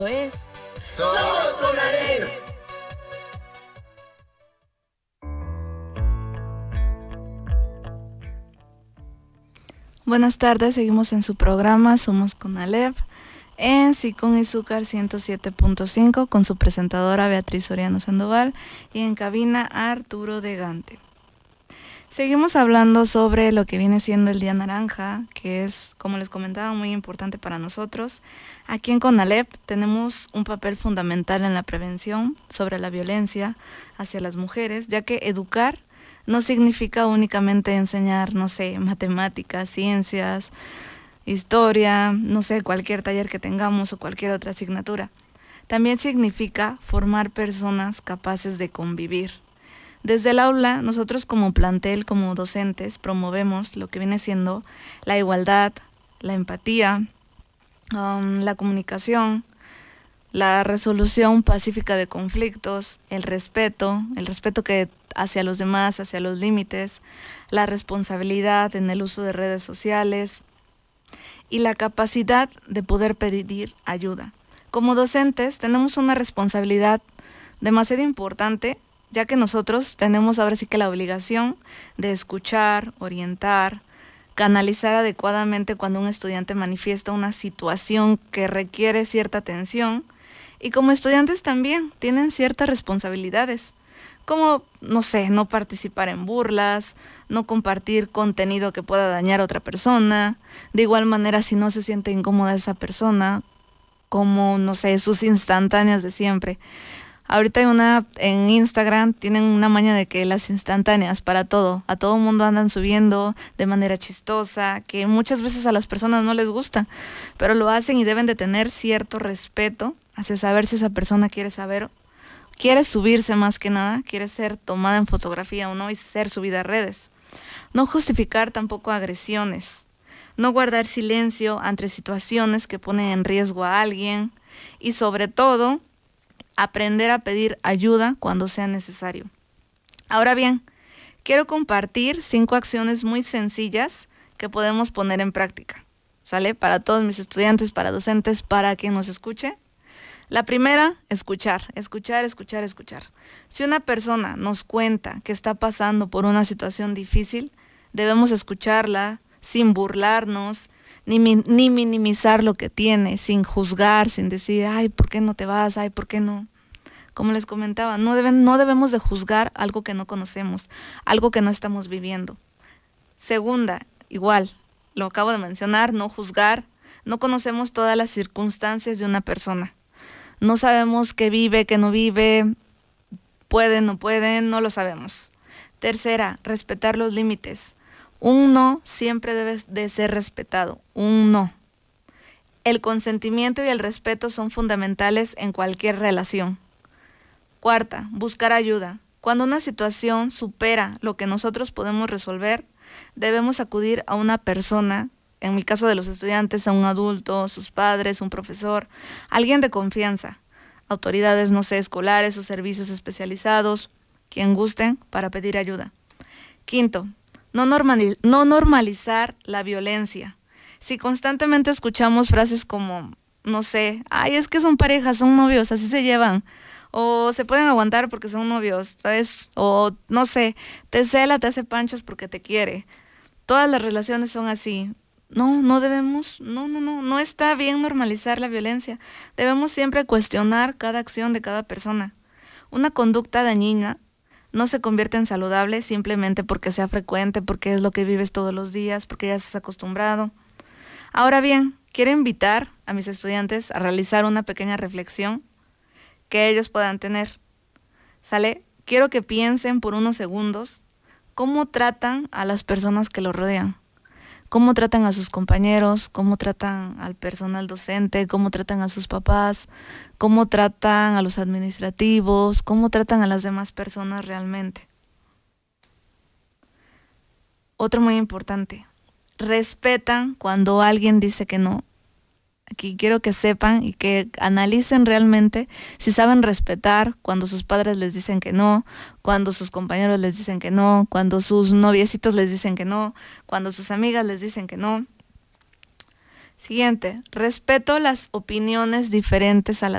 Es Somos Conalep. Buenas tardes, seguimos en su programa Somos Conalep en Sí con Izúcar 107.5 con su presentadora Beatriz Soriano Sandoval y en cabina Arturo de Gante. Seguimos hablando sobre lo que viene siendo el Día Naranja, que es, como les comentaba, muy importante para nosotros. Aquí en Conalep tenemos un papel fundamental en la prevención sobre la violencia hacia las mujeres, ya que educar no significa únicamente enseñar, matemáticas, ciencias, historia, cualquier taller que tengamos o cualquier otra asignatura. También significa formar personas capaces de convivir. Desde el aula, nosotros como plantel, como docentes, promovemos lo que viene siendo la igualdad, la empatía, la comunicación, la resolución pacífica de conflictos, el respeto que hacia los demás, hacia los límites, la responsabilidad en el uso de redes sociales y la capacidad de poder pedir ayuda. Como docentes tenemos una responsabilidad demasiado importante, ya que nosotros tenemos ahora sí que la obligación de escuchar, orientar, canalizar adecuadamente cuando un estudiante manifiesta una situación que requiere cierta atención, y como estudiantes también tienen ciertas responsabilidades, como, no participar en burlas, no compartir contenido que pueda dañar a otra persona, de igual manera si no se siente incómoda esa persona, como, sus instantáneas de siempre. Ahorita en Instagram tienen una maña de que las instantáneas para todo, a todo mundo andan subiendo de manera chistosa, que muchas veces a las personas no les gusta, pero lo hacen y deben de tener cierto respeto hacia saber si esa persona quiere subirse más que nada, quiere ser tomada en fotografía o no y ser subida a redes. No justificar tampoco agresiones, no guardar silencio ante situaciones que ponen en riesgo a alguien y sobre todo aprender a pedir ayuda cuando sea necesario. Ahora bien, quiero compartir 5 acciones muy sencillas que podemos poner en práctica, ¿sale? Para todos mis estudiantes, para docentes, para quien nos escuche. La primera, escuchar. Si una persona nos cuenta que está pasando por una situación difícil, debemos escucharla sin burlarnos, ni minimizar lo que tiene, sin juzgar, sin decir, ay, ¿por qué no te vas? Ay, ¿por qué no? Como les comentaba, no debemos de juzgar algo que no conocemos, algo que no estamos viviendo. Segunda, igual, lo acabo de mencionar, no juzgar, no conocemos todas las circunstancias de una persona. No sabemos qué vive, qué no vive, puede, no puede, no lo sabemos. Tercera, respetar los límites. Un no siempre debe de ser respetado, un no. El consentimiento y el respeto son fundamentales en cualquier relación. Cuarta, buscar ayuda. Cuando una situación supera lo que nosotros podemos resolver, debemos acudir a una persona, en mi caso de los estudiantes, a un adulto, sus padres, un profesor, alguien de confianza, autoridades, escolares o servicios especializados, quien gusten, para pedir ayuda. Quinto, no normalizar la violencia. Si constantemente escuchamos frases como, ay, es que son parejas, son novios, así se llevan, o se pueden aguantar porque son novios, ¿sabes? O, te cela, te hace panchos porque te quiere. Todas las relaciones son así. No está bien normalizar la violencia. Debemos siempre cuestionar cada acción de cada persona. Una conducta dañina no se convierte en saludable simplemente porque sea frecuente, porque es lo que vives todos los días, porque ya estás acostumbrado. Ahora bien, quiero invitar a mis estudiantes a realizar una pequeña reflexión que ellos puedan tener. ¿Sale? Quiero que piensen por unos segundos cómo tratan a las personas que los rodean. Cómo tratan a sus compañeros, cómo tratan al personal docente, cómo tratan a sus papás, cómo tratan a los administrativos, cómo tratan a las demás personas realmente. Otro muy importante, respetan cuando alguien dice que no. Aquí quiero que sepan y que analicen realmente si saben respetar cuando sus padres les dicen que no, cuando sus compañeros les dicen que no, cuando sus noviecitos les dicen que no, cuando sus amigas les dicen que no. Siguiente, respeto las opiniones diferentes a las